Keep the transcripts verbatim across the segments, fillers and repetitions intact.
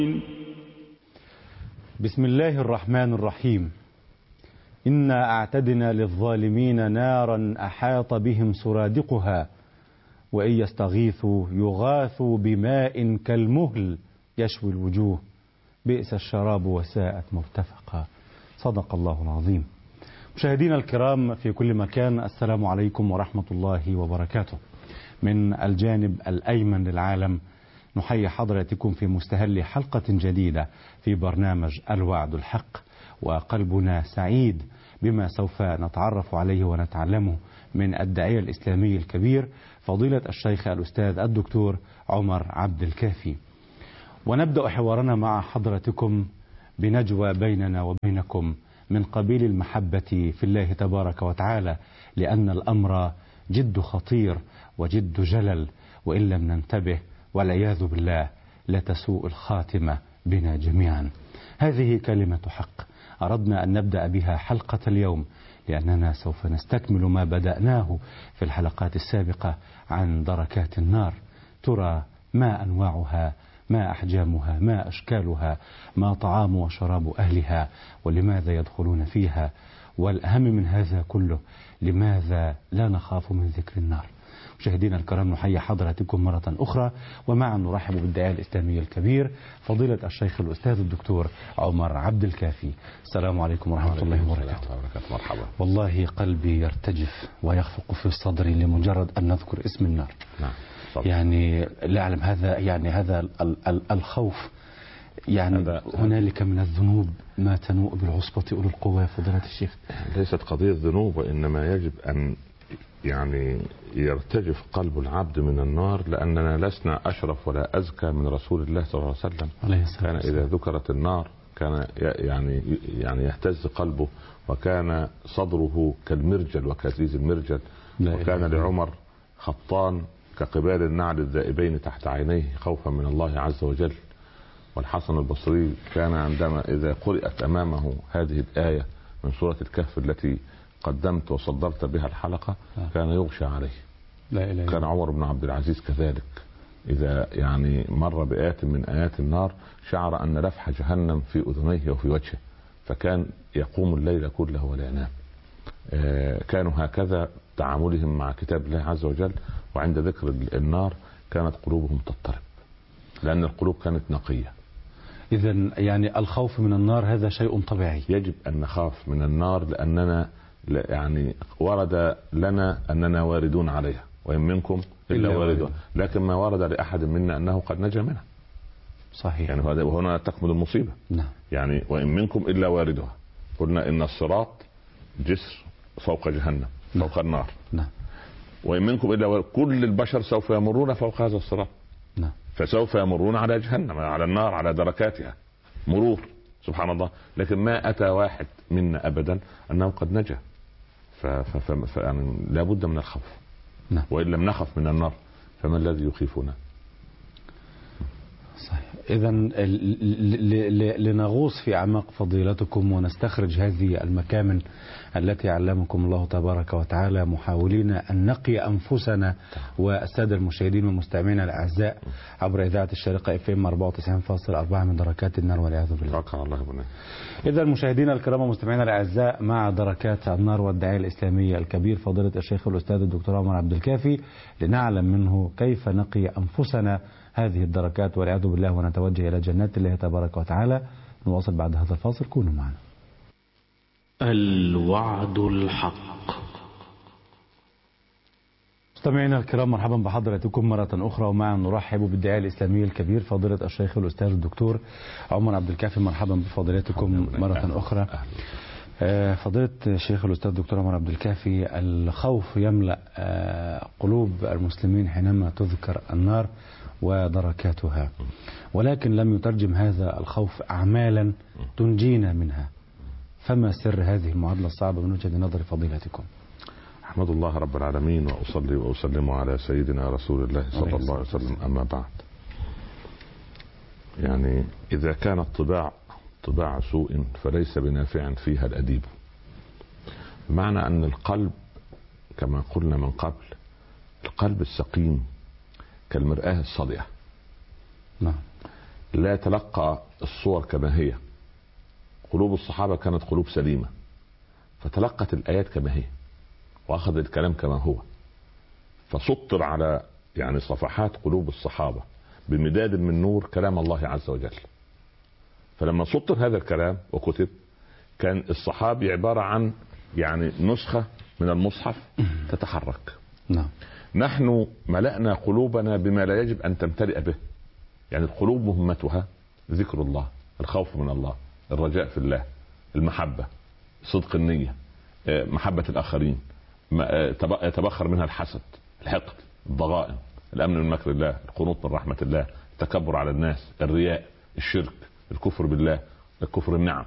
بسم الله الرحمن الرحيم. إنا أعتدنا للظالمين نارا أحاط بهم سرادقها وإن يستغيثوا يغاثوا بماء كالمهل يشوي الوجوه بئس الشراب وساءت مرتفقا. صدق الله العظيم. مشاهدينا الكرام في كل مكان، السلام عليكم ورحمة الله وبركاته. من الجانب الأيمن للعالم نحيي حضراتكم في مستهل حلقة جديدة في برنامج الوعد الحق، وقلبنا سعيد بما سوف نتعرف عليه ونتعلمه من الداعية الإسلامي الكبير فضيلة الشيخ الأستاذ الدكتور عمر عبد الكافي. ونبدأ حوارنا مع حضراتكم بنجوى بيننا وبينكم من قبيل المحبة في الله تبارك وتعالى، لأن الأمر جد خطير وجد جلل، وإن لم ننتبه والعياذ بالله لتسوء الخاتمة بنا جميعا. هذه كلمة حق أردنا أن نبدأ بها حلقة اليوم، لأننا سوف نستكمل ما بدأناه في الحلقات السابقة عن دركات النار. ترى ما أنواعها، ما أحجامها، ما أشكالها، ما طعام وشراب أهلها، ولماذا يدخلون فيها، والأهم من هذا كله لماذا لا نخاف من ذكر النار. مشاهدينا الكرام، نحيي حضراتكم مرة أخرى، ومعا نرحب بالداعية الإسلامي الكبير فضيلة الشيخ الأستاذ الدكتور عمر عبد الكافي. السلام عليكم ورحمة الله وبركاته. مرحبا. والله قلبي يرتجف ويخفق في صدري لمجرد أن نذكر اسم النار. نعم. يعني لا أعلم هذا يعني هذا ال ال الخوف، يعني هنالك من الذنوب ما تنوء بالعصبة أولو القوى. فضيلة الشيخ، ليست قضية ذنوب، وإنما يجب أن يعني يرتجف قلب العبد من النار، لأننا لسنا أشرف ولا أزكى من رسول الله صلى الله عليه وسلم. كان إذا ذكرت النار كان يعني يعني يهتز قلبه، وكان صدره كالمرجل وكزيز المرجل، وكان لعمر خطان كقبال النعل الذائبين تحت عينيه خوفا من الله عز وجل. والحسن البصري كان عندما إذا قرأت أمامه هذه الآية من سورة الكهف التي قدمت وصدرت بها الحلقة كان يغشى عليه. لا إله. كان عمر بن عبد العزيز كذلك، إذا يعني مر بآيات من آيات النار شعر أن لفح جهنم في أذنيه وفي وجهه، فكان يقوم الليل كله ولا ينام. كانوا هكذا تعاملهم مع كتاب الله عز وجل، وعند ذكر النار كانت قلوبهم تضطرب، لأن القلوب كانت نقية. إذن يعني الخوف من النار هذا شيء طبيعي. يجب أن نخاف من النار، لأننا يعني ورد لنا أننا واردون عليها، وإن منكم إلا واردون، لكن ما ورد لأحد منا أنه قد نجا منها. صحيح. يعني وهنا تكمن المصيبة. نعم. يعني وإن منكم إلا واردها، قلنا إن الصراط جسر فوق جهنم فوق النار. نعم. وإن منكم إلا وارد، كل البشر سوف يمرون فوق هذا الصراط. نعم. فسوف يمرون على جهنم، على النار، على دركاتها مرور، سبحان الله. لكن ما أتى واحد منا أبدا أنه قد نجا. ف... ف... ف... ف... يعني لا بد من الخوف. نعم. وإن لم نخف من النار فما الذي يخيفنا؟ صحيح. إذن لنغوص في أعماق فضيلتكم ونستخرج هذه المكامن التي علمكم الله تبارك وتعالى، محاولين أن نقي أنفسنا والسادة المشاهدين والمستمعين الأعزاء عبر إذاعة الشارقة اف ام أربعة وتسعين فاصلة أربعة من دركات النار والعياذ بالله. إذا المشاهدين الكرام والمستمعين الأعزاء، مع دركات النار والداعية الإسلامي الكبير فضيلة الشيخ الأستاذ الدكتور عمر عبد الكافي، لنعلم منه كيف نقي أنفسنا هذه الدركات والعياذ بالله ونتوجه إلى جنات الله تبارك وتعالى. نواصل بعد هذا الفاصل، كونوا معنا. الوعد الحق. مستمعينا الكرام، مرحبا بحضراتكم مرة أخرى، ومعا نرحب بالداعية الإسلامي الكبير فضيلة الشيخ الأستاذ الدكتور عمر عبد الكافي. مرحبا بفضيلتكم مرة أخرى. فضيلة الشيخ الأستاذ الدكتور عمر عبد الكافي، الخوف يملأ قلوب المسلمين حينما تذكر النار ودركاتها، ولكن لم يترجم هذا الخوف أعمالا تنجينا منها. فما سر هذه المعادلة الصعبة من وجهة نظر فضيلتكم؟ أحمد الله رب العالمين، وأصلي وأسلم على سيدنا رسول الله صلى الله عليه وسلم. أما بعد، يعني إذا كانت طباع طباع سوء فليس بنافع فيها الأديب. بمعنى أن القلب كما قلنا من قبل، القلب السقيم كالمرآة الصلية. نعم. لا تلقى الصور كما هي. قلوب الصحابة كانت قلوب سليمة، فتلقت الآيات كما هي وأخذ الكلام كما هو، فسطر على يعني صفحات قلوب الصحابة بمداد من نور كلام الله عز وجل. فلما سطر هذا الكلام وكتب، كان الصحابي عبارة عن يعني نسخة من المصحف تتحرك. نعم. نحن ملأنا قلوبنا بما لا يجب أن تمتلئ به. يعني القلوب مهمتها ذكر الله، الخوف من الله، الرجاء في الله، المحبة، صدق النية، محبة الآخرين، يتبخر منها الحسد، الحقد، الضغائن، الأمن من مكر الله، القنوط من رحمة الله، التكبر على الناس، الرياء، الشرك، الكفر بالله، الكفر النعم،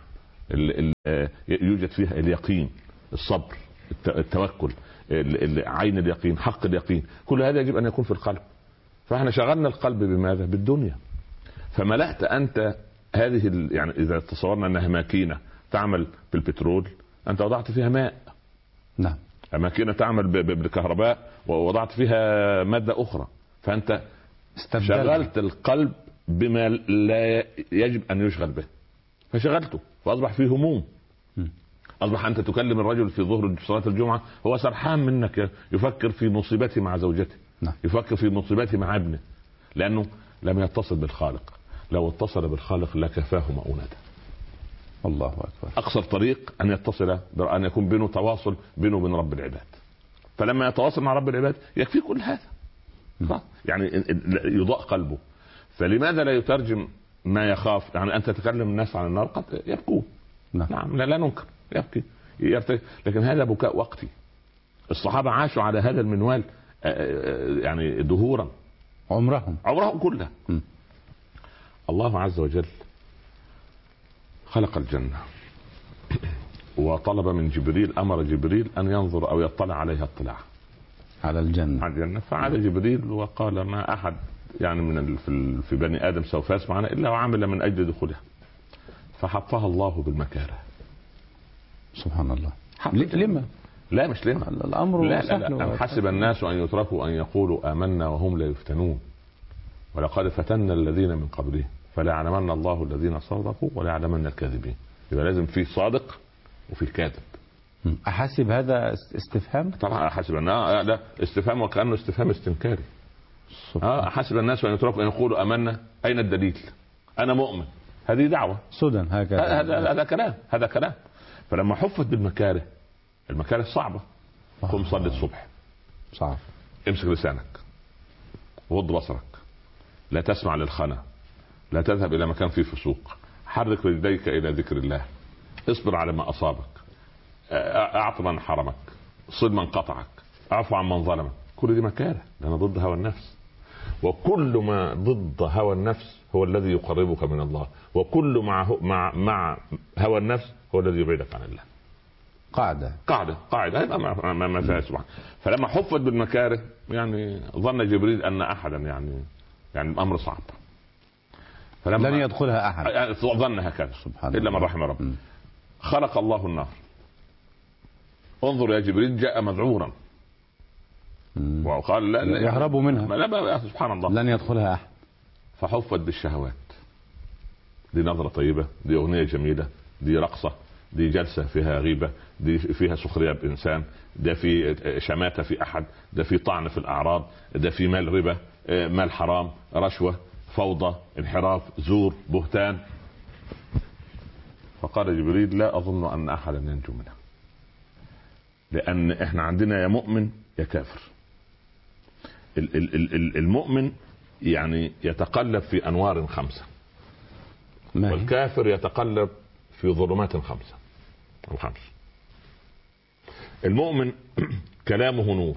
يوجد فيها اليقين، الصبر، التوكل، عين اليقين، حق اليقين. كل هذا يجب أن يكون في القلب. فاحنا شغلنا القلب بماذا؟ بالدنيا. فملأت أنت هذه يعني إذا تصورنا أنها ماكينة تعمل بالبترول، أنت وضعت فيها ماء. نعم. ماكينة تعمل بالكهرباء ووضعت فيها مادة أخرى، فأنت استبدل. شغلت القلب بما لا يجب أن يشغل به، فشغلته فأصبح فيه هموم. م. أصبح أنت تكلم الرجل في ظهر صلاة الجمعة هو سرحان منك، يفكر في مصيبته مع زوجته. نعم. يفكر في مصيبته مع ابنه، لأنه لم يتصل بالخالق. لو اتصل بالخالق لكفاه مؤونته. الله أكبر. أقصر طريق أن يتصل، أن يكون بينه تواصل بينه وبين رب العباد. فلما يتواصل مع رب العباد يكفي كل هذا. م. يعني يضاء قلبه. فلماذا لا يترجم ما يخاف؟ يعني أنت تتكلم الناس عن النار قد يبكون. نعم. نعم. لا, لا ننكر، يبكي يبكي، لكن هذا بكاء وقتي. الصحابة عاشوا على هذا المنوال يعني دهورا، عمرهم عمرهم كله. م. الله عز وجل خلق الجنة وطلب من جبريل، أمر جبريل أن ينظر أو يطلع عليها اطلاع على الجنة. على الجنة. فعاد جبريل وقال ما أحد يعني من في بني آدم سوف يسمعنا إلا وعمل من أجل دخولها، فحطها الله بالمكاره. سبحان الله. لما؟ لا مش لما، الأمر لا لا, لا. حسب الناس أن يتركوا أن يقولوا آمنا وهم لا يفتنون، ولقد فتنا الذين من قبلهم فليعلمن الله الذين صدقوا وليعلمن الكاذبين. يبقى لازم في صادق وفي كاذب. أحسب هذا استفهام؟ طبعا أحسب أنه لا استفهام وكأنه استفهام استنكاري. اه أحسب الناس أن يتركوا أن يقولوا آمنا، أين الدليل؟ أنا مؤمن، هذه دعوة سدى هكذا. هذا هذا كلام، هذا كلام. فلما حفت بالمكاره، المكاره صعبة. قم صلي الصبح، صعب. امسك لسانك، غض بصرك، لا تسمع للخنا، لا تذهب إلى مكان فيه فسوق، حرك يديك إلى ذكر الله، اصبر على ما أصابك، أعط من حرمك، صل من قطعك، اعفو عن من ظلمك. كل دي مكاره، لأنه ضد هوى النفس. وكل ما ضد هوى النفس هو الذي يقربك من الله، وكل مع مع مع هوى النفس هو الذي يبعدك عن الله. قاعدة قاعدة قاعدة هذا ما ما ما فيها سبحان. فلما حفت بالمكاره يعني ظن جبريل أن أحدا يعني يعني الأمر صعب، فلما لن يدخلها أحد، يعني ظن هكذا سبحان إلا من رحم ربه. خلق الله النار. انظر يا جبريل، جاء مذعورا وقال لا, لا يهربوا منها، لا سبحان الله، لن يدخلها أحد. فحفت بالشهوات. دي نظرة طيبة، دي أغنية جميلة، دي رقصة، دي جلسة فيها غيبة، دي فيها سخرية بإنسان، ده في شماتة في أحد، ده في طعن في الأعراض، ده في مال ربا، مال حرام، رشوة، فوضى، انحراف، زور، بهتان. فقال جبريل لا أظن أن أحدا ينجو منها، لأن إحنا عندنا يا مؤمن يا كافر. المؤمن يعني يتقلب في أنوار خمسة، والكافر يتقلب في ظلمات خمسة أو خمس. المؤمن كلامه نور،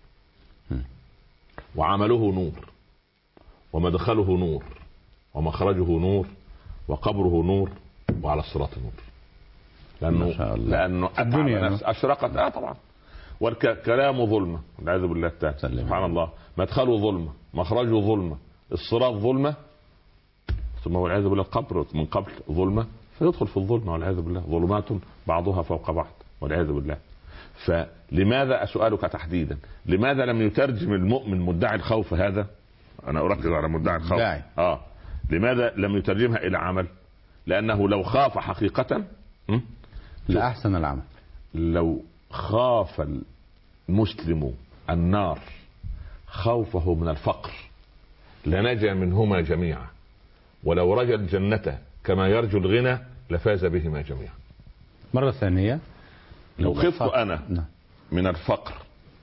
وعمله نور، ومدخله نور، ومخرجه نور، وقبره نور، وعلى الصراط نور. لأنه لأنه الدنيا أشرقت. آه طبعا. والكلام ظلمة والعياذ بالله التالي. سبحان الله. مدخله ظلمة، مخرجه ظلمة، الصراط ظلمة، ثم والعياذ بالله القبر من قبل ظلمة، فيدخل في الظلمة والعياذ بالله. ظلمات بعضها فوق بعض والعياذ بالله. فلماذا أسألك تحديدا لماذا لم يترجم المؤمن مدعي الخوف هذا؟ أنا أركز على مدعي الخوف. اه لماذا لم يترجمها إلى عمل؟ لأنه لو خاف حقيقة لأحسن العمل. لو خاف المسلم النار خوفه من الفقر لنجا منهما جميعا، ولو رجا الجنة كما يرجو الغنى لفاز بهما جميعا. مرة ثانية، لو خفت أنا من الفقر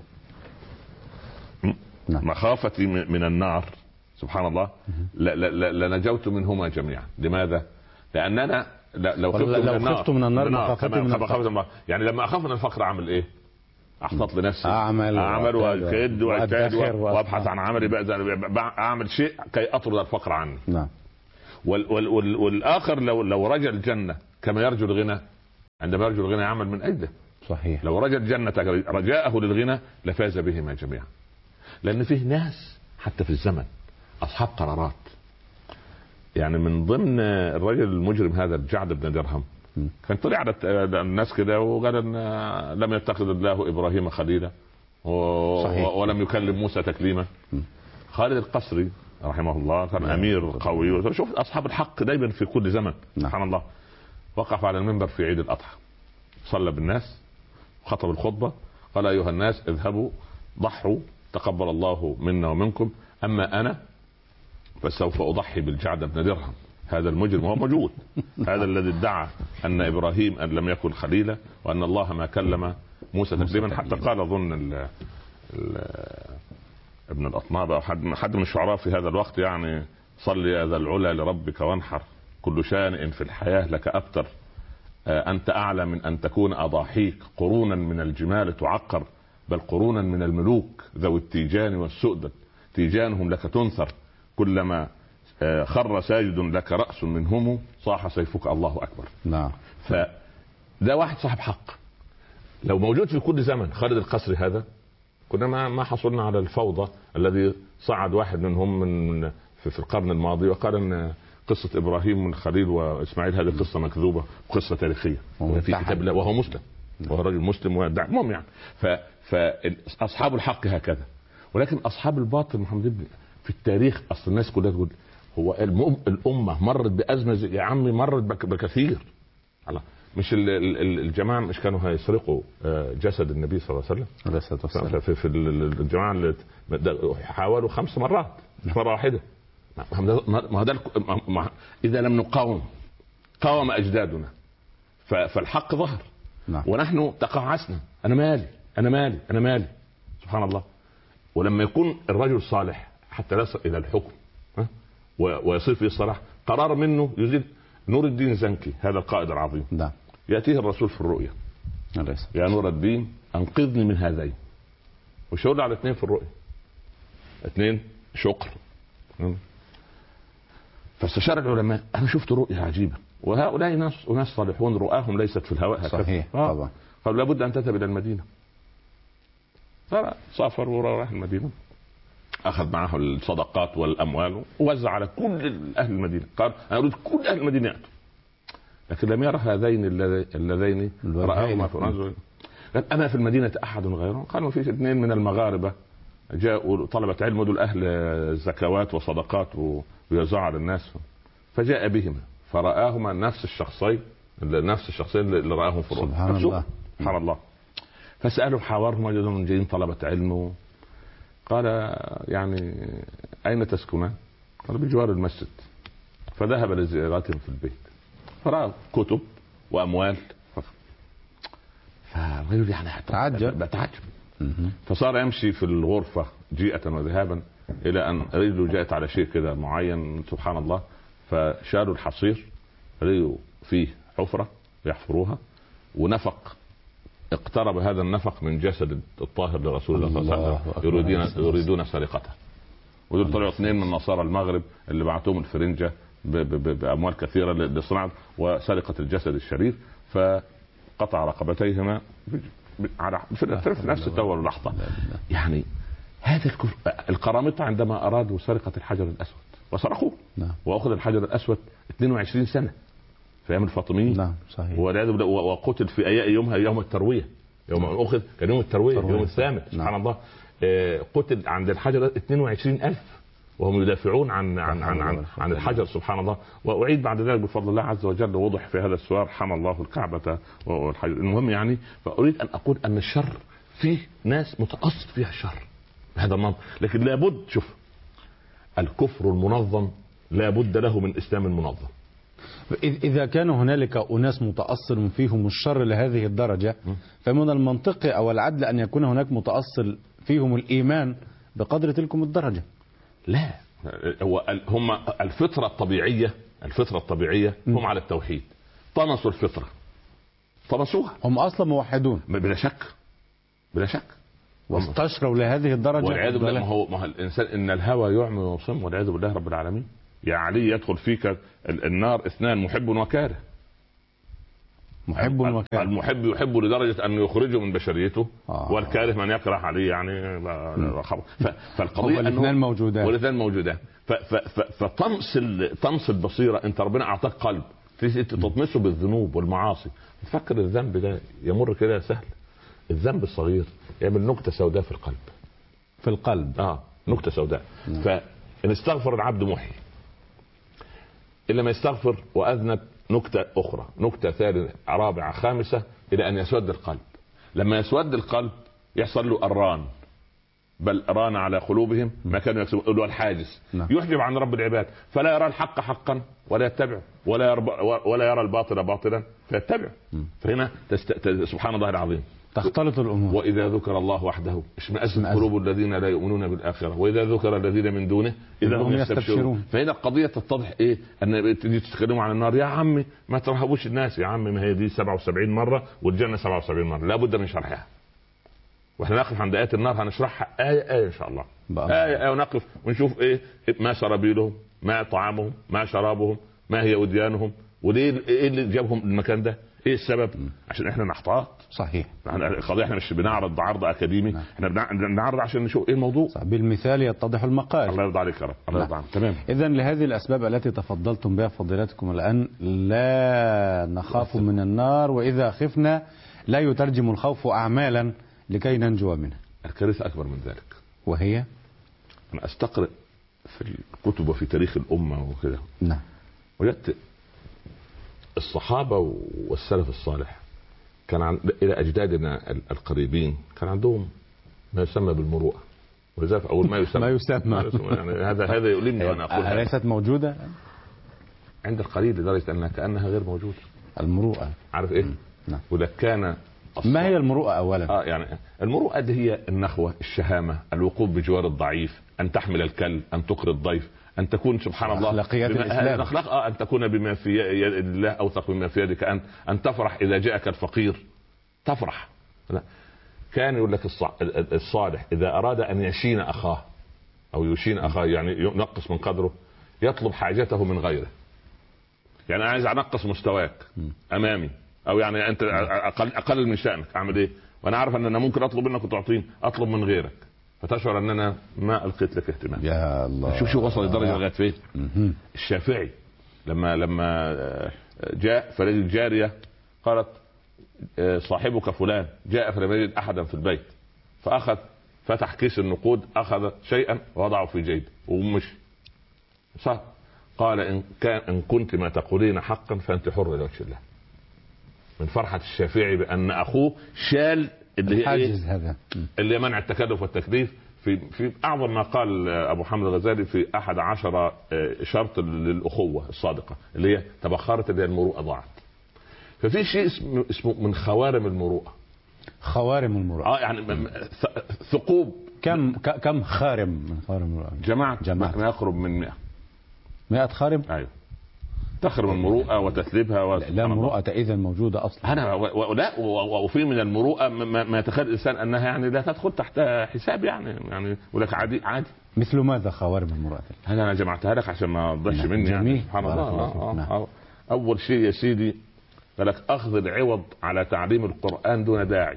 مخافتي من النار سبحان الله لنجوت منهما جميعا. لماذا؟ لأننا لو خفت من النار, خفت من النار مخافتي من الفقر. يعني لما أخاف من الفقر أعمل إيه؟ أحتاط لنفسي، أعمل, أعمل وأجتهد وأجتهد وأبحث عن عملي بقى، أعمل شيء كي أطرد الفقر عني. نعم. وال وال وال والآخر لو لو رجا الجنة كما يرجو الغنى، عندما يرجو الغنى يعمل من أجله. صحيح. لو رجا الجنة رجاءه للغنى لفاز بهما جميعا. لأن فيه ناس حتى في الزمن أصحاب قرارات. يعني من ضمن الرجل المجرم هذا الجعد بن درهم كان طلع على الناس كده وقال ان لم يتخذ الله ابراهيم خليلا ولم يكلم موسى تكليما. خالد القصري رحمه الله كان امير قوي. شوف اصحاب الحق دايما في كل زمن سبحان الله. وقف على المنبر في عيد الاضحى صلى بالناس خطب الخطبه قال ايها الناس اذهبوا ضحوا تقبل الله منا ومنكم، اما انا فسوف اضحي بالجعد بن درهم هذا المجرم. وهو موجود هذا الذي ادعى ان ابراهيم ان لم يكن خليلا وان الله ما كلم موسى تكليما. حتى قال اظن ال ال ابن الاطناب او حد حد من الشعراء في هذا الوقت يعني صل يا ذا العلا لربك وانحر كل شانئ في الحياه لك ابتر انت اعلى من ان تكون اضاحيك قرونا من الجمال تعقر بل قرونا من الملوك ذوي التيجان والسؤدد تيجانهم لك تنثر كلما خر ساجد لك رأس منهم صاح سيفك الله أكبر. نعم. فده واحد صاحب حق لو موجود في كل زمن. خالد القصري هذا كنا ما ما حصلنا على الفوضى الذي صعد واحد منهم من في, في القرن الماضي وقال ان قصة ابراهيم الخليل واسماعيل هذه قصة مكذوبة وقصة تاريخية في كتاب الله وهو مسلم وهو رجل مسلم ويدعي المهم يعني. فاصحاب الحق هكذا. ولكن اصحاب الباطل محمد في التاريخ اصل الناس كلها تقول هو الأمة مرت بأزمة يا عمي مرت بكثير. مش الجماعة مش كانوا هيسرقوا جسد النبي صلى الله عليه وسلم في الجماعة اللي حاولوا خمس مرات مش مرة واحدة. ما هذا إذا لم نقاوم قاوم أجدادنا فالحق ظهر. نعم. ونحن تقاعسنا أنا مالي أنا مالي أنا مالي سبحان الله. ولما يكون الرجل صالح حتى يصل إلى الحكم ويصير فيه الصلاح قرار منه يزيد. نور الدين زنكي هذا القائد العظيم ده. يأتيه الرسول في الرؤيا يا نور الدين أنقذني من هذين وشاور على اثنين في الرؤيا اثنين شقر. فاستشار العلماء أنا شفت رؤيا عجيبة وهؤلاء ناس وناس صالحون رؤاهم ليست في الهواء. صحيح آه. طبعا. قالوا لابد أن تذهب إلى المدينة. سافر وراح المدينة أخذ معه الصدقات والأموال ووزع على كل أهل المدينة. قال أنا أريد كل أهل المدينة يأتوا. لكن لم يرى هذين اللذين رآهما في منزل. قال أما في المدينة أحد غيرهم؟ قالوا في اثنين من المغاربة جاءوا طلبة علم دول أهل زكوات وصدقات ويوزعوا على الناس. فجاء بهما فرآهما نفس الشخصين نفس الشخصين اللي رآهم في الرؤيا. سبحان الله سبحان الله. فسألوا حوارهم وجدهم جايين طلبة علم. قال يعني أين تسكنان؟ قال بجوار المسجد. فذهب لزياراتهم في البيت فرأى كتب وأموال. فالرجل يعني تعجب تعجب. فصار يمشي في الغرفة جيئة وذهابا إلى أن رجله جاءت على شيء كده معين سبحان الله. فشالوا الحصير رجلوا فيه حفرة يحفروها ونفق اقترب هذا النفق من جسد الطاهر لرسول الله صلى الله عليه وسلم يريدون يريدون سرقته. ودول طلعوا اثنين من نصارى المغرب اللي بعتوهم الفرنجة بأموال كثيرة لصناعة وسرقة الجسد الشريف. فقطع رقبتيهما على في نفس التو لحظة. يعني هذا القرامطة عندما أرادوا سرقة الحجر الأسود وسرقوه وأخذ الحجر الأسود اثنين وعشرين سنة في أيام الفاطميين. نعم صحيح. وقتل في أي يومها يوم التروية يوم أخذ كان يوم التروية يوم الثامن سبحان الله. قتل عند الحجر اثنين وعشرين ألف وهم يدافعون عن عن عن, عن, عن الحجر سبحان الله. وأعيد بعد ذلك بفضل الله عز وجل وضح في هذا السؤال حمى الله الكعبة والحجر. المهم يعني فأريد أن أقول أن الشر فيه ناس متأصل فيها الشر هذا المنطق، لكن لابد شوف الكفر المنظم لابد له من إسلام المنظم. إذا كان هنالك أناس متأصل فيهم الشر لهذه الدرجة فمن المنطقي أو العدل أن يكون هناك متأصل فيهم الإيمان بقدر تلكم الدرجة. لا هو هم الفطرة الطبيعية الفطرة الطبيعية هم على التوحيد، طمسوا الفطرة طمسوها، هم أصلا موحدون بلا شك بلا شك واستشروا لهذه الدرجة. والعياذ بالله ما هو ما هو الإنسان إن الهوى يعمي ويصم والعياذ بالله رب العالمين. يا علي يدخل فيك النار اثنان محب وكاره. محب وكاره، المحب يحب لدرجة أن يخرجه من بشريته آه. والكاره من يكره عليه يعني فالقضية الاثنان موجودان والاثنان موجودان فطمس طمس البصيرة. أنت ربنا أعطاك قلب تطمسه بالذنوب والمعاصي. تفكر الذنب ده يمر كده سهل، الذنب الصغير يعمل نكتة سوداء في القلب في القلب اه نكتة سوداء. فإن استغفر العبد محي، إلا ما يستغفر وأذنب نكتة أخرى، نكتة ثالثة رابعة خامسة، إلى أن يسود القلب. لما يسود القلب يحصل له الران، بل ران على قلوبهم ما كانوا يكسبون، له الحاجز يحجب عن رب العباد فلا يرى الحق حقا ولا يتبعه ولا يرى, ولا يرى الباطل باطلا فيتبعه. فهنا تست... سبحان الله العظيم تختلط الأمور. وإذا ذكر الله وحده اشمئزت قلوب الذين لا يؤمنون بالآخرة وإذا ذكر الذين من دونه إذا هم يستبشرون. فهنا القضية تتضح إيه؟ أن تيجي تتكلموا عن النار، يا عمي ما ترهبوش الناس، يا عمي ما هي دي سبعة وسبعين مرة والجنة سبعة وسبعين مرة، لا بد من شرحها. واحنا نقف عند آيات النار هنشرحها آية آية إن شاء الله، آية آية ونقف ونشوف إيه ما سرابيلهم، ما طعامهم، ما شرابهم، ما هي وديانهم، وليه إيه اللي جابهم المكان ده، ايه السبب؟ عشان احنا نحتاط. صحيح. القضيه احنا مش بنعرض عرض اكاديمي، نعم. احنا بنعرض عشان نشوف ايه الموضوع. صح. بالمثال يتضح المقال. الله يرضى عليك يا رب. الله يرضى عنك. تمام. اذا لهذه الاسباب التي تفضلتم بها فضيلتكم الان لا نخاف من النار، واذا خفنا لا يترجم الخوف اعمالا لكي ننجو منها. الكارثه اكبر من ذلك، وهي انا استقرأ في الكتب وفي تاريخ الامه وكذا، نعم، وجدت الصحابة والسلف الصالح كان عن... إلى أجدادنا القريبين كان عندهم ما يسمى بالمروءة، ولذلك أقول ما يسمى ما يسمى يعني هذا هذا يؤلمني وأنا أقول أليست موجودة عند القليل لدرجة أنها كأنها غير موجودة المروءة. عارف إيه؟ نعم. وده كان الصحابة. ما هي المروءة أولا؟ آه يعني المروءة دي هي النخوة، الشهامة، الوقوف بجوار الضعيف، أن تحمل الكل، أن تقري الضيف، أن تكون سبحان الله أخلاقيات الإسلام، أخلاق آه أن تكون بما في يد الله أوثق مما في يدك، أن أن تفرح إذا جاءك الفقير تفرح. لا. كان يقول لك الصالح إذا أراد أن يشين أخاه أو يشين أخاه يعني ينقص من قدره يطلب حاجته من غيره. يعني أنا عايز أنقص مستواك أمامي، أو يعني أنت أقل أقل من شأنك، أعمل إيه؟ وأنا عارف أن أنا ممكن أطلب منك وتعطيني، أطلب من غيرك فتشعر ان انا ما القيت لك اهتمام. يا الله، شوف شو وصل الدرجه لغايه فين. الشافعي لما لما جاء فلقي الجاريه قالت صاحبك فلان جاء فلم يجد احدا في البيت، فاخذ فتح كيس النقود، اخذ شيئا ووضعه في جيبه ومشي. صح. قال ان كان ان كنت ما تقولين حقا فانت حر لوجه الله. من فرحه الشافعي بان اخوه شال اللي هي إيه؟ هذا اللي منع التكلف والتكليف في في اعظم ما قال ابو حامد الغزالي في احد عشر شرط للاخوه الصادقه اللي هي تبخرت، اللي هي المروءه ضاعت. ففي شيء اسمه اسمه من خوارم المروءه. خوارم المروءه اه يعني ثقوب. كم كم خارم من خوارم المروءه؟ جماعه جماعه ما يقرب من مئة مئة خارم. ايوه تخرم المروءه وتثليبها و... لا المروءه اذا موجوده اصلا. انا ولا وفي من المروءه ما يتخيل الانسان انها يعني لا تدخل تحت حساب يعني يعني ولك عادي عادي. مثل ماذا خوارم المروءه؟ هذا انا جمعتها لك عشان ما تضيعش مني يعني. سبحان الله. آه آه آه. اول شيء يا سيدي قالك اخذ العوض على تعليم القران دون داعي.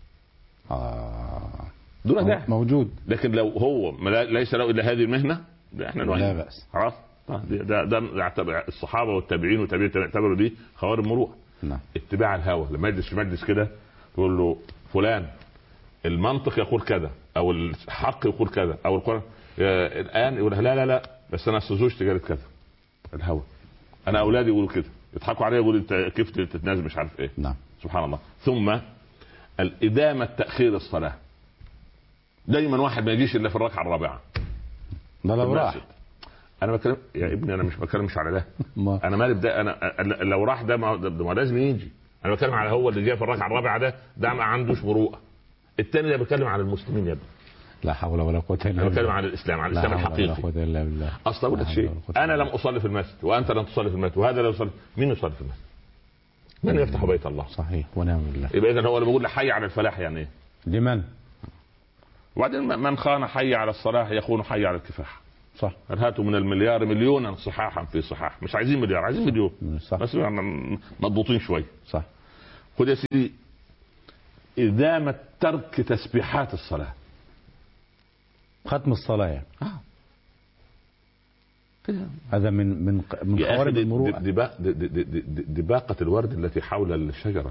اه دون داعي موجود، لكن لو هو ليس له الا هذه المهنه احنا لا باس. خلاص ده ده يعتبر الصحابه والتابعين والتابعين يعتبروا دي خوارم المروءه. نعم. اتباع الهوى، لما يجلس في مجلس كده تقول له فلان المنطق يقول كذا او الحق يقول كذا او القرآن، الان يقول لا لا لا بس انا زوجتي قالت كذا الهوى، انا اولادي يقولوا كده، يضحكوا عليا يقولوا انت كيف تتنازل مش عارف ايه. نعم. سبحان الله. ثم الادامه تاخير الصلاه، دايما واحد ما يجيش الا في الركعه الرابعه. ده لو راح. انا بتكلم يا ابني، انا مش بتكلمش على ده انا مالي ده، انا لو راح ده ما, ده ما لازم يجي. انا بتكلم على هو اللي جاي في الركعه الرابعه ده ده ما عندوش مروءه. الثاني ده بيتكلم على المسلمين يا ابني. لا حول ولا قوه الا بالله. انا بتكلم على الاسلام، على الاسلام الحقيقي. لا حول ولا قوه الا بالله. اصلا اقول لك شيء، انا لم اصلي في المسجد وانت لم تصلي في المسجد وهذا لا يصلي، مين يصلي في المسجد؟ من يفتح بيت الله؟ صحيح ونعم بالله. يبقى اذا هو اللي بيقول حي على الفلاح يعني ايه؟ لمن؟ وبعدين من خان حي على الصلاح يخون حي على الكفاح. صح. هاتوا من المليار مليونا صحاحا في صحاح، مش عايزين مليار، عايزين مليون. صح. بس مضبوطين شوي. صح. خد يا سيدي إدامة ترك تسبيحات الصلاة، ختم الصلاة يعني. آه. هذا من من من خوارم المروءة. دباقة الورد التي حول الشجرة.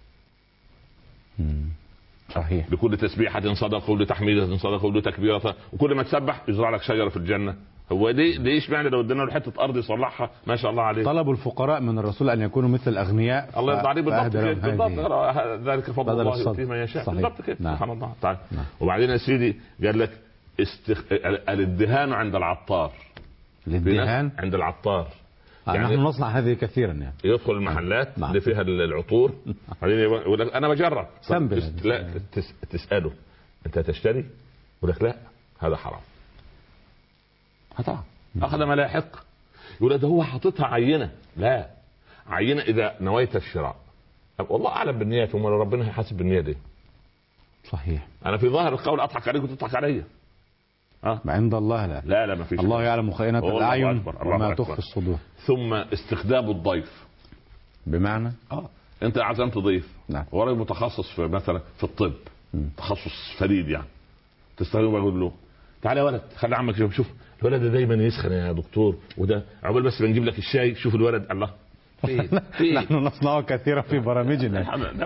مم. صحيح. لكل تسبيحة صدقة ولكل تحميدة صدقة ولكل تكبيرة، وكل ما تسبح يزرع لك شجرة في الجنة. هو دي ليش معنى لو ادينا له حتة أرض يصلحها ما شاء الله عليه. طلب الفقراء من الرسول أن يكونوا مثل الأغنياء. الله يرضى عليه. بالضبط بالضبط، ذلك فضل الله يؤتيه من يشاء. بالضبط كده. نعم. سبحان الله تعالى. نعم. وبعدين يا سيدي قال لك استخ... الادهان عند العطار. الادهان عند العطار. يعني نحن نصنع هذه كثيرا يعني. يدخل المحلات نعم. اللي فيها العطور، بعدين يقول لك انا بجرب. تس... لا تس... تساله انت تشتري؟ يقول لك لا هذا حرام. هذا اخذ ما لا يحق. يقول ده هو حاططها عينه. لا، عينه اذا نويت الشراء. والله اعلم بالنيات، وما ربنا هيحاسب بالنيه دي. صحيح. انا في ظاهر القول اضحك عليك وتضحك عليا. اه ما عند الله لا لا لا ما فيش. الله يعلم خائنة الاعين وما تخفي الصدور. ثم استخدام الضيف. بمعنى اه انت عزمت ضيف. نعم. وراجل متخصص في مثلا في الطب. م. تخصص فريد يعني. تستخدمه بقول له تعالى يا ولد خلي عمك شوف شوف الولد ده دايما يسخن يا دكتور، وده عقبال بس بنجيب لك الشاي شوف الولد. الله نحن نصنعه كثيرا في برامجنا.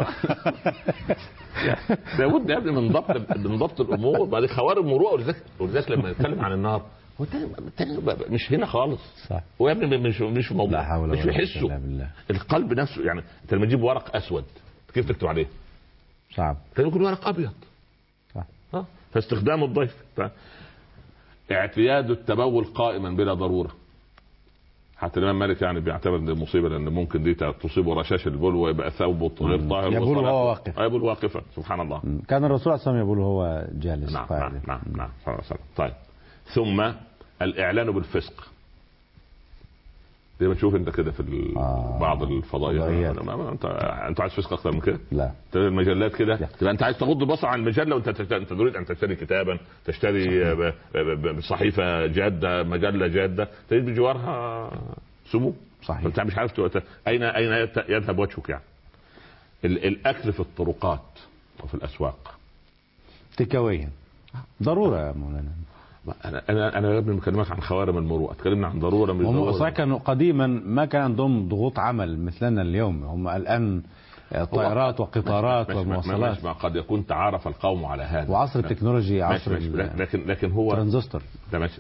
لابد يا ابني من ضبط من ضبط الامور. بعد خوارم المروءه، ولذلك ولذلك لما نتكلم عن النار هو مش هنا خالص. صح. هو يا ابني مش مش موضوع مش بيحسه القلب نفسه. يعني انت لما تجيب ورق اسود كيف تكتب عليه؟ صعب. كان يكون ورق ابيض. صح. ها فاستخدام الضيف. اعتياد التبول قائما بلا ضروره. حتى الامام مالك يعني بيعتبر ان مصيبه، لان ممكن دي تصيبه رشاش البول ويبقى ثوبه غير طاهر. يبول وهو واقف. يبول واقفا. سبحان الله. كان الرسول صلى الله عليه وسلم يبول وهو جالس. نعم نعم نعم نعم. طيب ثم الاعلان بالفسق. زي ما تشوف انت كده في آه. بعض الفضائيات. انت انت عايز فسق اكتر من كده؟ لا. المجلات كده تبقى انت عايز تغض البصر عن المجله وانت انت تريد ان تشتري كتابا، تشتري صحيفه جاده، مجله جاده، تجد بجوارها سموم. صحيح. انت مش عارف اين اين يذهب وجهك يعني. الاكل في الطرقات وفي الاسواق تكوين ضروره يا مولانا. انا انا انا قبل ما اكلمك عن خوارم المروءه اتكلمنا عن ضروره من هم صحيح كانوا قديما ما كان عندهم ضغوط عمل مثلنا اليوم. هم الان طائرات وقطارات ومواصلات. ما قد يكون تعارف القوم على هذا، وعصر التكنولوجيا عصر لكن لكن هو ترانزستور. ده ماشي.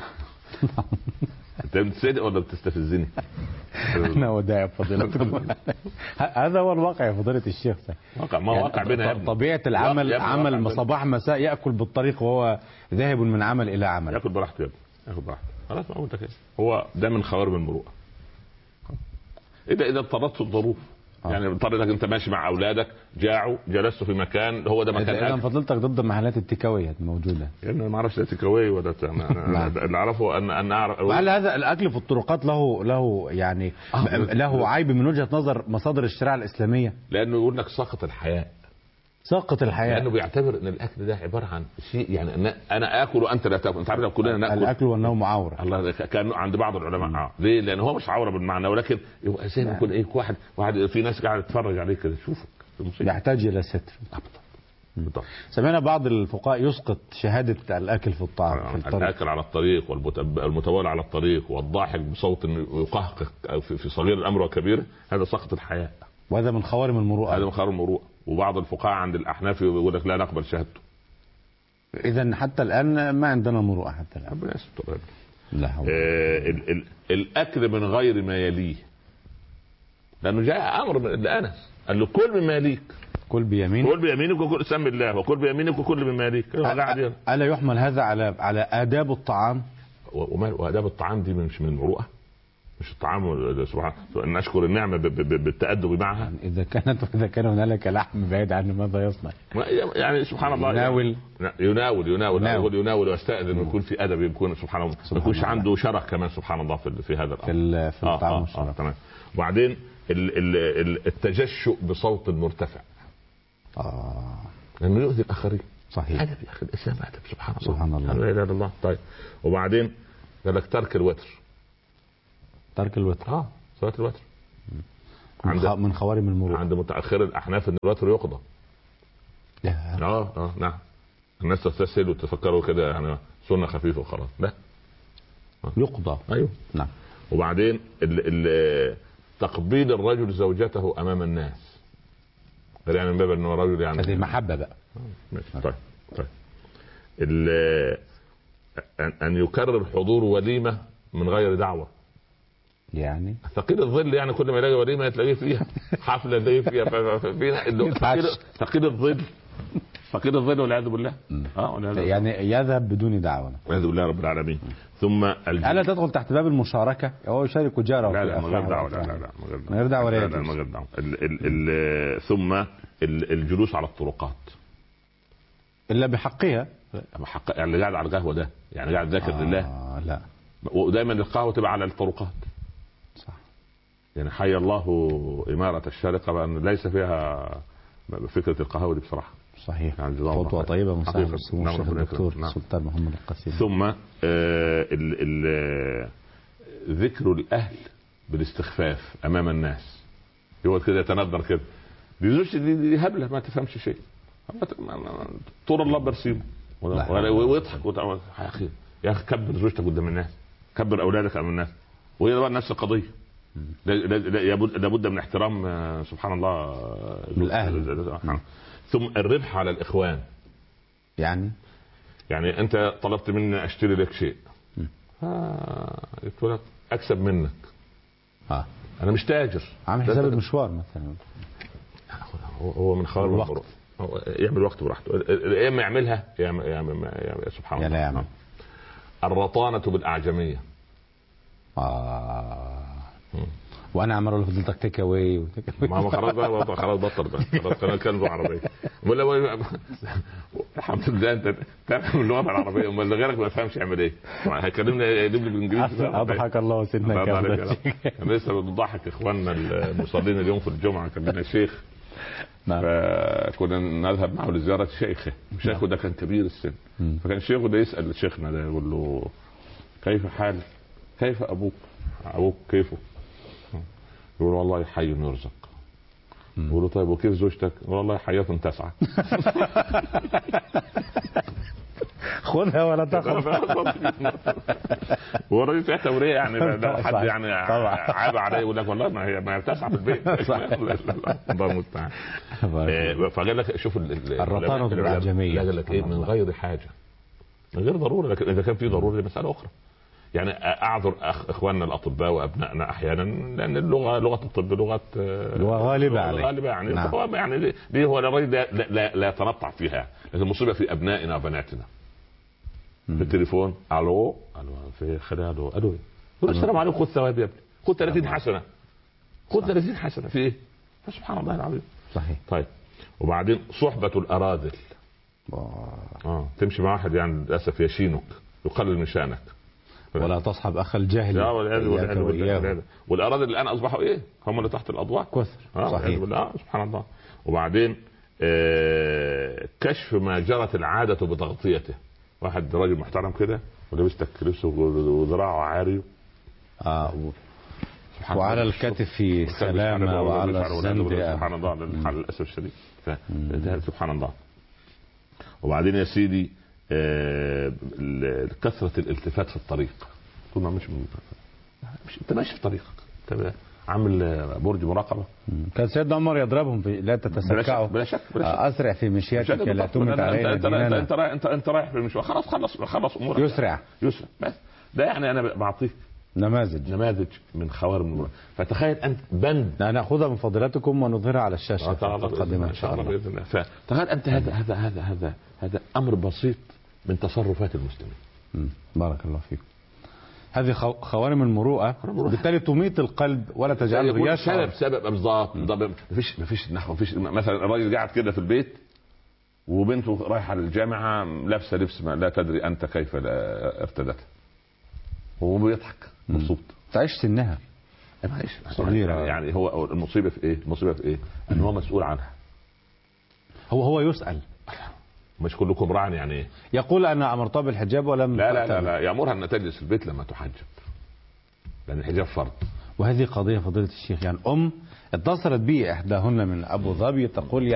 انت بتصدق ولا بتستفزني؟ انا وداع فضيلتكم. هذا هو الواقع يا فضيلة الشيخ. واقع ما يعني واقع بنا. طبيعة العمل عمل صباح مساء، يأكل بالطريق وهو ذاهب من عمل إلى عمل. يأكل براحته يا ابني، يأكل براحته. خلاص ما قلت كده. هو ده من خوارم المروءة. إذا إذا اضطرت الظروف. آه. يعني اضطريتك انت ماشي مع اولادك جاعوا جلست في مكان هو ده مكان اذا فضلتك ضد محلات التيكاوي الموجوده. يعني ما اعرفش التيكاوي ولا اللي اعرفه ان ان اعرف. وهل هذا الاكل في الطرقات له له يعني آه. له عيب من وجهه نظر مصادر الشريعه الاسلاميه؟ لانه يقول لك سقط الحياء. سقط الحياة. لانه بيعتبر ان الاكل ده عباره عن شيء يعني انا اكل وانت لا تاكل. انت عارف لو كلنا ناكل الاكل والنوم عوره. الله كان عند بعض العلماء اه ليه؟ لان هو مش عوره بالمعنى، ولكن يبقى زي ما يكون ايه واحد واحد في ناس قاعده تتفرج عليك كده تشوفك يحتاج الى ستر. بالضبط. سمعنا بعض الفقهاء يسقط شهاده الاكل في الطعام آه. في الطريق. الاكل على الطريق والمتوالى على الطريق والضاحك بصوت يقهقه في صغير الامر وكبيره، هذا سقط الحياء. وهذا من خوارم المروءه. هذا من خوارم المروءه. وبعض الفقهاء عند الاحناف يقول لك لا نقبل شهادته. اذا حتى الان ما عندنا مروءه حتى الان. ربنا يستر. لا حول. آه ال ال الاكل من غير ما يليه، لانه جاء امر لانس قال له كل مما يليك، كل بيمينك كل بيمينك وكل سم الله وكل بيمينك وكل مما يليك. الا يحمل هذا على على آداب الطعام؟ وآداب الطعام دي مش من المروءة؟ مش الطعام سبحان ان نشكر النعمه بالتأدب معها. يعني اذا كانت اذا كان هنالك لحم بعيد عن ماذا يصنع؟ يعني سبحان الله يناول يناول يناول يناول, يناول ويستأذن ويكون في ادب، يكون سبحان الله ما يكونش عنده شرف كمان سبحان الله في في هذا الامر في الطعام والشرف. آه آه تمام. وبعدين التجشؤ بصوت مرتفع اه لانه يؤذي الاخرين. صحيح. ادب يا اخي، الاسلام ادب سبحان الله سبحان الله لا اله الا الله. طيب وبعدين قال لك ترك الوتر. ترك الوتر اه صلاة الوتر عند من خوارم المروءة عند متأخر الأحناف إن الوتر يقضى. لا اه اه نعم. الناس تستسهل وتفكروا كده يعني سنة خفيفة وخلاص. لا يقضى. ايوه نعم. وبعدين ال ال تقبيل الرجل زوجته أمام الناس، يعني من باب إنه رجل يعني هذه المحبة بقى. آه. طيب طيب أن يكرر حضور وليمة من غير دعوة، يعني ثقيل الظل، يعني كل ما يلاقي وليمه تلاقيه فيها حفله تلاقيه فيها ثقيل ثقيل الظل ثقيل الظل والعياذ بالله. اه يعني يذهب بدون دعوه والعياذ بالله رب العالمين. ثم الا تدخل تحت باب المشاركه، هو يشارك جاره. لا لا من غير دعوه. لا لا لا من غير دعوه. لا لا من غير دعوه. ثم الجلوس على الطرقات الا بحقها. بحق يعني اللي قاعد على القهوه ده يعني قاعد ذاكر آه لله. لا ودايما القهوه تبقى على الطرقات. صح. يعني حي الله إمارة الشارقة بأن ليس فيها فكرة القهوة دي بصراحة. صحيح. يعني خطوة طيبة من صاحب السمو الشيخ الدكتور نعم. سلطان محمد القاسمي. ثم آه ال ال ذكر الأهل بالاستخفاف أمام الناس، يقعد كده يتندر كده، دي زوجتي دي, دي هبلة ما تفهمش شيء، طول الله برسيمه ويضحك يا أخي يا أخي كبر زوجتك قدام الناس، كبر أولادك أمام الناس، وهي بقى نفس القضية. لابد من احترام سبحان الله الأهل. ثم الربح على الإخوان، يعني يعني أنت طلبت مني أشتري لك شيء قلت لك أكسب منك. آه. أنا مش تاجر، عامل حساب المشوار مثلا، هو من خلال الوقت يعمل وقت براحته، يا اما يعملها يا يا سبحان الله. يعمل. الرطانة بالأعجمية. آه. وانا عمال اقول فضلتك تيك اواي ما هو خلاص بقى خلاص بطل بقى خلاص انا كلب عربيه ولا الحمد لله انت تفهم اللغه العربيه، امال غيرك ما يفهمش يعمل ايه؟ هيكلمنا يجيب لي بالانجليزي. اضحك الله سيدنا كده. انا لسه بنضحك اخواننا المصلين اليوم في الجمعه، كان لنا شيخ فكنا نذهب معه لزياره شيخه، شيخه ده كان كبير السن، فكان شيخه ده يسال شيخنا ده يقول له كيف حالك؟ كيف ابوك؟ ابوك كيفه؟ يقول والله حي يرزق. يقول له طيب وكيف زوجتك؟ والله حياة تسعى. خذها ولا تخف. هو الراجل فيها توريه يعني لو حد يعني عاب عليه يقول لك والله ما هي ما هي تسعى في البيت. الله المستعان. فقال لك شوف الرطانة بالأعجمية، قال لك ايه من غير حاجة، من غير ضرورة، لكن اذا كان في ضرورة مسألة اخرى. يعني اعذر اخواننا الاطباء وابنائنا احيانا لان اللغه لغه الطب لغه لغه غالبه عليه غالبه يعني. نعم. يعني دي هو الراجل لا, لا, لا يتنطع فيها، لكن المصيبه في ابنائنا وبناتنا. في التليفون الو الو في خلال الو الو السلام عليكم، خذ ثواب يا ابني، خذ ثلاثين حسنه، خذ ثلاثين حسنه في ايه؟ سبحان الله العظيم. صحيح. طيب وبعدين صحبه الاراذل. اه تمشي مع واحد يعني للاسف يشينك يقلل من شانك، ولا تصحب اخ الجاهل. لا والعياذ. والاراضي الان اصبحوا ايه؟ هم اللي تحت الاضواء كثر. آه صحيح. آه سبحان الله. وبعدين آه كشف ما جرت العاده بتغطيته، واحد راجل محترم كده ولابس تكريس وذراعه عاري اه وعلى الكتف سلامه وعلى الزند سبحان الله للاسف الشديد. سبحان الله. وبعدين يا سيدي آه كثرة الالتفات في الطريق، طول ما مش مش انت ماشي في طريقك انت عامل برج مراقبه. كان سيدنا عمر يضربهم في لا تتسكعوا بلا شك بلا شك اسرع في مشيتك لا تمت علينا انت انت انت رايح انت انت رايح في المشوار، خلاص خلص خلص امورك، يسرع يسرع بس. ده يعني انا بعطيك نماذج نماذج من خوارم المروءه. فتخيل انت بند ناخذها من فضيلتكم ونظهرها على الشاشه القادمه ان شاء الله باذن الله. فتخيل انت هذا هذا هذا هذا هذا امر بسيط من تصرفات المسلمين. بارك الله فيكم. هذه خوارم المروءه بالتالي تميت القلب ولا تجعله يشعر. سبب سبب بالظبط. مفيش مفيش نحو مفيش مثلا الراجل قاعد كده في البيت وبنته رايحه للجامعه لابسه لبس ما لا تدري انت كيف ارتدتها وهو بيضحك مبسوط. تعيش سنها معلش صغيره يعني. هو المصيبه في ايه؟ المصيبه في ايه؟ ان هو مسؤول عنها. هو هو يسأل. مش كلكم راعن يعني ايه؟ يقول انا امرتها بالحجاب ولم لا لا لا, لا يامرها ان تجلس في البيت لما تحجب، لان الحجاب فرض. وهذه قضيه فضيله الشيخ، يعني ام اتصلت بي احداهن من ابو ظبي تقول